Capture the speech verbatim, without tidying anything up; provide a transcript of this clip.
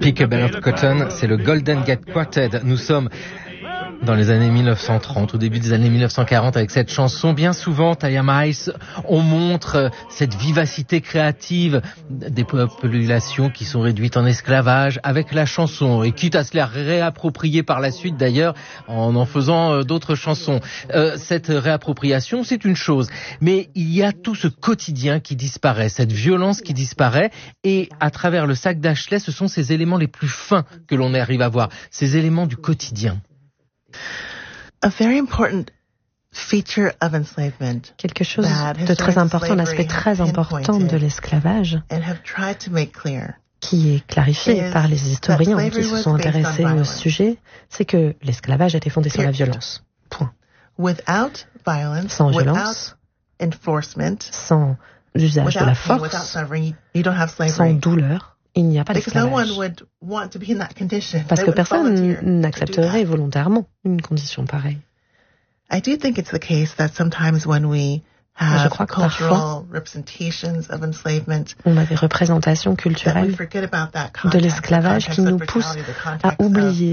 Pick a Bale of Cotton, c'est le Golden Gate Quartet. Nous sommes dans les années mille neuf cent trente, au début des années mille neuf cent quarante, avec cette chanson. Bien souvent, Tayama Ice, on montre cette vivacité créative des populations qui sont réduites en esclavage avec la chanson, et quitte à se les réapproprier par la suite d'ailleurs en en faisant d'autres chansons. Euh, cette réappropriation, c'est une chose, mais il y a tout ce quotidien qui disparaît, cette violence qui disparaît, et à travers le sac d'Ashley, ce sont ces éléments les plus fins que l'on arrive à voir, ces éléments du quotidien. A very important feature of enslavement. Quelque chose de très important, un aspect très important de l'esclavage, qui est clarifié par les historiens qui se sont intéressés au sujet, c'est que l'esclavage a été fondé sur la violence. Point. Sans violence, sans usage de la force, sans douleur, il n'y a pas d'esclavage. Parce que personne n'accepterait volontairement une condition pareille. Je crois que parfois, on a des représentations culturelles de l'esclavage qui nous poussent à oublier